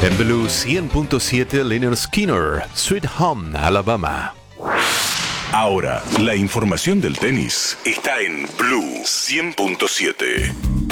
En Blue 100.7, Lynyrd Skynyrd, Sweet Home, Alabama. Ahora, la información del tenis está en Blue 100.7.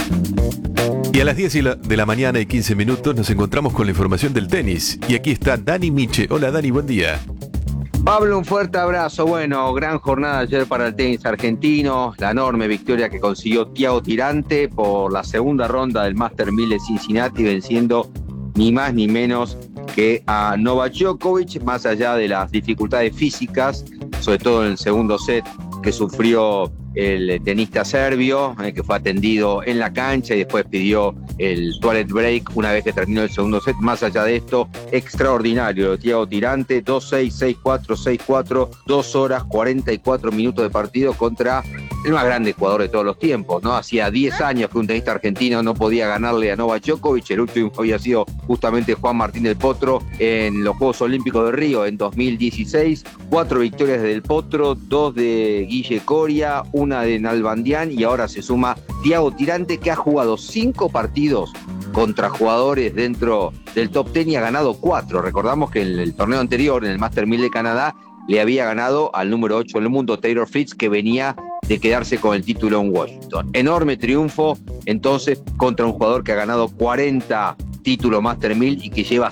Y a las 10 de la mañana y 15 minutos nos encontramos con la información del tenis. Y aquí está Dani Miche. Hola Dani, buen día. Pablo, un fuerte abrazo. Bueno, gran jornada ayer para el tenis argentino. La enorme victoria que consiguió Thiago Tirante por la segunda ronda del Master 1000 de Cincinnati, venciendo ni más ni menos que a Novak Djokovic, más allá de las dificultades físicas, sobre todo en el segundo set que sufrió el tenista serbio, que fue atendido en la cancha y después pidió el toilet break una vez que terminó el segundo set. Más allá de esto, extraordinario Thiago Tirante, 2-6, 6-4, 6-4, 2 horas 44 minutos de partido contra el más grande jugador de todos los tiempos, ¿no? Hacía 10 años que un tenista argentino no podía ganarle a Novak Djokovic. El último había sido justamente Juan Martín del Potro en los Juegos Olímpicos de Río en 2016. 4 victorias del Potro, 2 de Guille Coria, una de Nalbandián, y ahora se suma Thiago Tirante, que ha jugado 5 partidos contra jugadores dentro del top 10 y ha ganado 4. Recordamos que en el torneo anterior, en el Master 1000 de Canadá, le había ganado al número 8 del mundo, Taylor Fritz, que venía de quedarse con el título en Washington. Enorme triunfo, entonces, contra un jugador que ha ganado 40 títulos Master 1000 y que lleva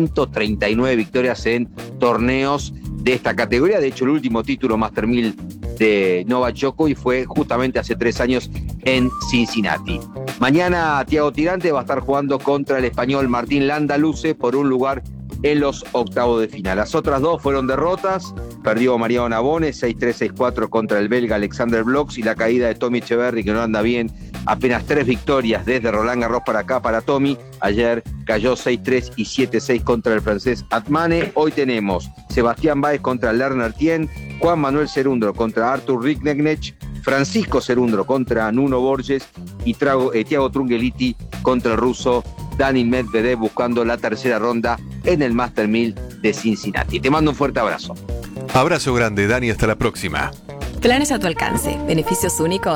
139 victorias en torneos de esta categoría. De hecho, el último título Master 1000 de Novak Djokovic fue justamente hace 3 años en Cincinnati. Mañana Thiago Tirante va a estar jugando contra el español Martín Landaluce por un lugar en los octavos de final. Las otras 2 fueron derrotas. Perdió Mariano Navone 6-3, 6-4 contra el belga Alexander Bloch, y la caída de Tommy Echeverry, que no anda bien. Apenas 3 victorias desde Roland Garros para acá para Tommy. Ayer cayó 6-3 y 7-6 contra el francés Atmane. Hoy tenemos Sebastián Báez contra Lerner Tien, Juan Manuel Cerundolo contra Artur Rincknech, Francisco Cerundolo contra Nuno Borges y Thiago Trungeliti contra el ruso Daniil Medvedev, buscando la tercera ronda en el Master 1000 de Cincinnati. Te mando un fuerte abrazo. Abrazo grande, Dani, hasta la próxima. Planes a tu alcance, beneficios únicos.